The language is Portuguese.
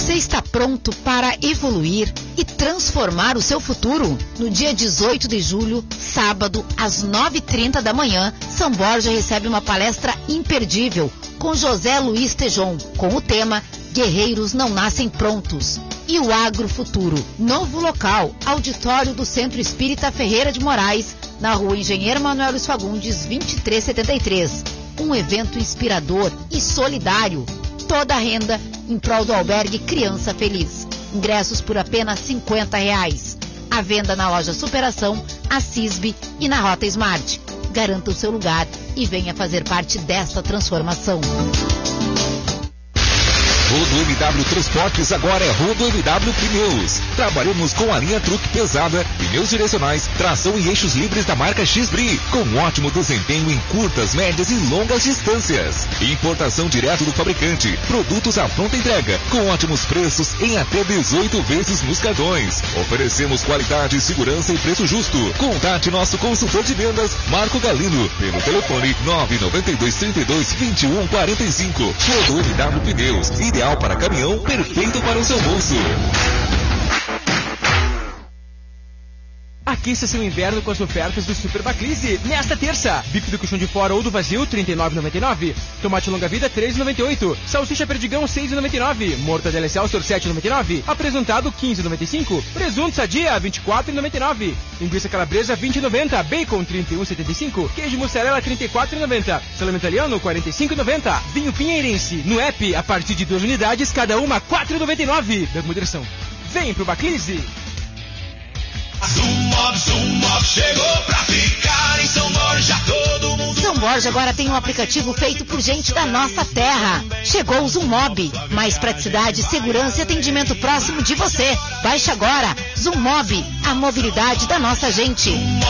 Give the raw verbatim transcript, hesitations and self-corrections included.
Você está pronto para evoluir e transformar o seu futuro? No dia dezoito de julho, sábado, às nove e trinta da manhã, São Borja recebe uma palestra imperdível com José Luiz Tejon, com o tema Guerreiros não nascem prontos. E o Agrofuturo, novo local, auditório do Centro Espírita Ferreira de Moraes, na rua Engenheiro Manuel Luiz Fagundes, vinte e três setenta e três. Um evento inspirador e solidário. Toda a renda em prol do albergue Criança Feliz. Ingressos por apenas cinquenta reais. À venda na loja Superação, a Cisbe e na Rota Smart. Garanta o seu lugar e venha fazer parte desta transformação. Rodo M W Transportes agora é Rodo M W Pneus. Trabalhamos com a linha truque pesada, pneus direcionais, tração e eixos livres da marca X-Bri, com ótimo desempenho em curtas, médias e longas distâncias. Importação direto do fabricante, produtos à pronta entrega, com ótimos preços em até dezoito vezes nos cartões. Oferecemos qualidade, segurança e preço justo. Contate nosso consultor de vendas, Marco Galino, pelo telefone nove nove dois, trinta e dois, vinte e um, quarenta e cinco. Rodo M W Pneus, ideal para caminhão, perfeito para o seu bolso. Aqueça seu inverno com as ofertas do Super Baclise. Nesta terça, bife do colchão de fora ou do vazio, trinta e nove reais e noventa e nove centavos. Tomate longa-vida, três reais e noventa e oito centavos. Salsicha perdigão, seis reais e noventa e nove centavos. Mortadela Excelsior, sete reais e noventa e nove centavos. Apresentado, quinze reais e noventa e cinco centavos. Presunto Sadia, vinte e quatro reais e noventa e nove centavos. Linguiça calabresa, vinte reais e noventa centavos. Bacon, trinta e um reais e setenta e cinco centavos. Queijo mussarela, trinta e quatro reais e noventa centavos. Salame italiano, quarenta e cinco reais e noventa centavos. Vinho Pinheirense, no app, a partir de duas unidades, cada uma, quatro reais e noventa e nove centavos. Bebe moderação. Vem pro Baclise. Zummob, Zummob chegou pra ficar em São Borja, todo mundo... São Borja agora tem um aplicativo feito por gente da nossa terra. Chegou o Zummob, mais praticidade, segurança e atendimento próximo de você. Baixe agora, Zummob, a mobilidade da nossa gente.